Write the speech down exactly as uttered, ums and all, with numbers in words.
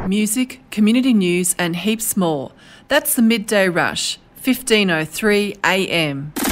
music, community news and heaps more. That's the Midday Rush, fifteen oh three a m.